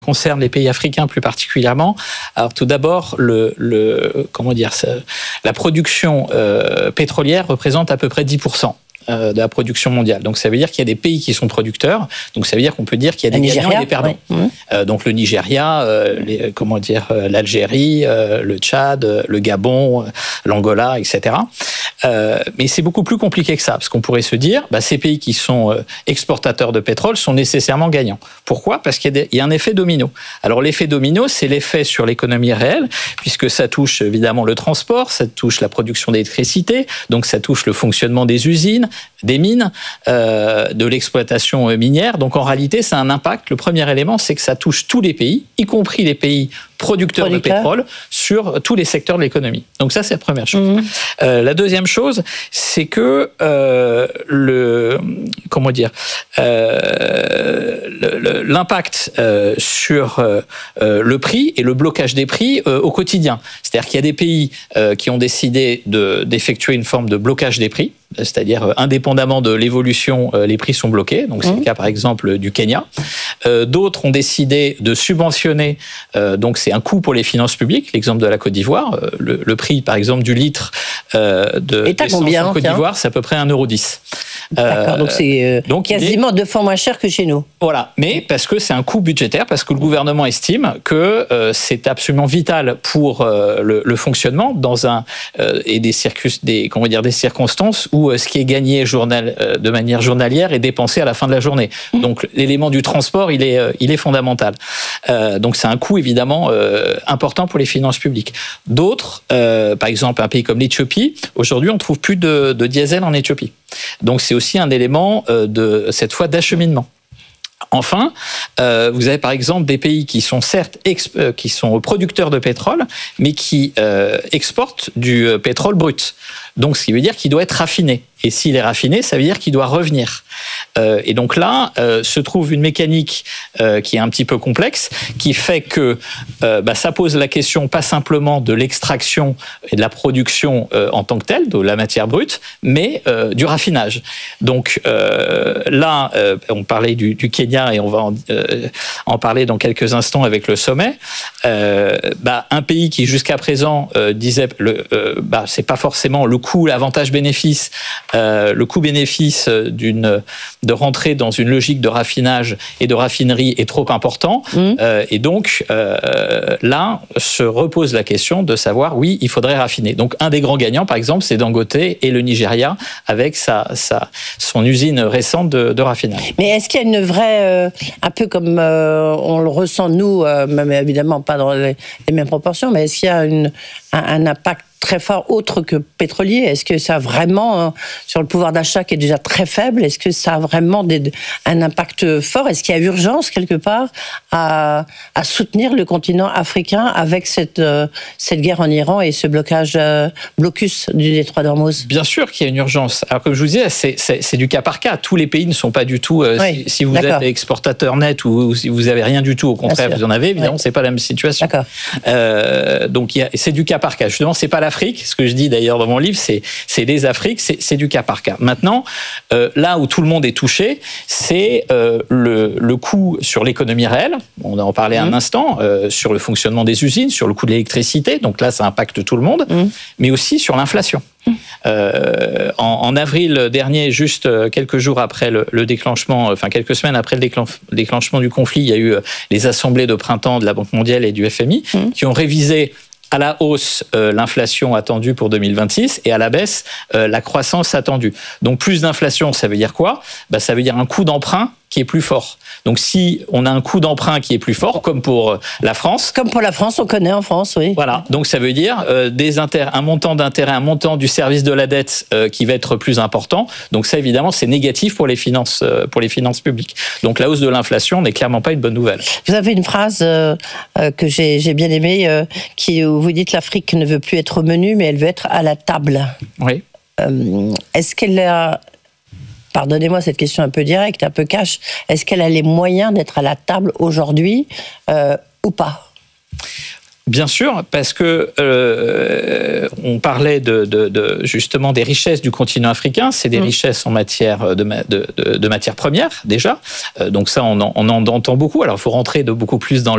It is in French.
concerne les pays africains plus particulièrement. Alors tout d'abord, la production pétrolière représente à peu près 10% de la production mondiale. Donc ça veut dire qu'il y a des pays qui sont producteurs. Donc ça veut dire qu'on peut dire qu'il y a des gagnants et des perdants. Oui. Donc le Nigeria, l'Algérie, le Tchad, le Gabon, l'Angola, etc. Mais c'est beaucoup plus compliqué que ça, parce qu'on pourrait se dire, ces pays qui sont exportateurs de pétrole sont nécessairement gagnants. Pourquoi ? Parce qu'il y a un effet domino. Alors l'effet domino, c'est l'effet sur l'économie réelle, puisque ça touche évidemment le transport, ça touche la production d'électricité, donc ça touche le fonctionnement des usines, des mines, de l'exploitation minière. Donc en réalité, ça a un impact. Le premier élément, c'est que ça touche tous les pays, y compris les pays producteurs de pétrole, sur tous les secteurs de l'économie. Donc ça, c'est la première chose. La deuxième chose, c'est que l'impact sur le prix et le blocage des prix au quotidien. C'est-à-dire qu'il y a des pays qui ont décidé d'effectuer une forme de blocage des prix, c'est-à-dire indépendamment de l'évolution, les prix sont bloqués. Donc c'est le cas par exemple du Kenya. D'autres ont décidé de subventionner, donc c'est un coût pour les finances publiques. L'exemple de la Côte d'Ivoire, le prix par exemple du litre d'essence en Côte d'Ivoire, c'est à peu près 1,10 €. D'accord, donc c'est quasiment 2 fois moins cher que chez nous. Voilà, mais parce que c'est un coût budgétaire, parce que le gouvernement estime que c'est absolument vital pour le fonctionnement et des circonstances où ce qui est gagné de manière journalière est dépensé à la fin de la journée. Donc l'élément du transport, il est fondamental. Donc c'est un coût évidemment important pour les finances publiques. D'autres, par exemple un pays comme l'Éthiopie, aujourd'hui on trouve plus de diesel en Éthiopie. Donc c'est aussi un élément cette fois d'acheminement. Enfin, vous avez par exemple des pays qui sont certes qui sont producteurs de pétrole, mais qui exportent du pétrole brut. Donc ce qui veut dire qu'il doit être raffiné. Et s'il est raffiné, ça veut dire qu'il doit revenir. Et donc là, se trouve une mécanique qui est un petit peu complexe, qui fait que ça pose la question pas simplement de l'extraction et de la production en tant que telle, de la matière brute, mais du raffinage. Donc là, on parlait du Kenya et on va en parler dans quelques instants avec le sommet. Un pays qui jusqu'à présent disait c'est pas forcément le coût, l'avantage-bénéfice. Le coût-bénéfice de rentrer dans une logique de raffinage et de raffinerie est trop important. Et donc, là, se repose la question de savoir, oui, il faudrait raffiner. Donc, un des grands gagnants, par exemple, c'est Dangote et le Nigeria, avec son usine récente de raffinage. Mais est-ce qu'il y a une vraie... un peu comme on le ressent, nous, même évidemment pas dans les mêmes proportions, mais est-ce qu'il y a un impact très fort autre que pétrolier? Est-ce que ça a vraiment, sur le pouvoir d'achat qui est déjà très faible, est-ce que ça a vraiment un impact fort? Est-ce qu'il y a urgence quelque part à soutenir le continent africain avec cette guerre en Iran et ce blocus du détroit d'Ormuz? Bien sûr qu'il y a une urgence. Alors comme je vous disais, c'est du cas par cas. Tous les pays ne sont pas du tout... si vous êtes exportateur net ou si vous n'avez rien du tout, au contraire, vous en avez, évidemment, c'est pas la même situation. Donc c'est du cas par cas. Justement, c'est pas l'Afrique. Ce que je dis d'ailleurs dans mon livre, c'est les Afriques, c'est du cas par cas. Maintenant, là où tout le monde est touché, c'est le coût sur l'économie réelle. On en parlait un instant, sur le fonctionnement des usines, sur le coût de l'électricité. Donc là, ça impacte tout le monde, mais aussi sur l'inflation. En avril dernier, juste quelques jours après le déclenchement, quelques semaines après le déclenchement du conflit, il y a eu les assemblées de printemps de la Banque mondiale et du FMI qui ont révisé à la hausse l'inflation attendue pour 2026 et à la baisse la croissance attendue. Donc plus d'inflation, ça veut dire quoi ? Ça veut dire un coût d'emprunt qui est plus fort. Donc si on a un coût d'emprunt qui est plus fort, comme pour la France... Comme pour la France, on connaît en France, oui. Voilà, donc ça veut dire un montant d'intérêt, un montant du service de la dette qui va être plus important. Donc ça, évidemment, c'est négatif pour les finances publiques. Donc la hausse de l'inflation n'est clairement pas une bonne nouvelle. Vous avez une phrase que j'ai bien aimée, où vous dites « l'Afrique ne veut plus être au menu, mais elle veut être à la table ». Oui. Est-ce qu'elle a... Pardonnez-moi cette question un peu directe, un peu cash. Est-ce qu'elle a les moyens d'être à la table aujourd'hui ou pas ? Bien sûr, parce que on parlait justement des richesses du continent africain. C'est des richesses en matière de matières premières déjà. Donc ça, on en entend beaucoup. Alors, il faut rentrer beaucoup plus dans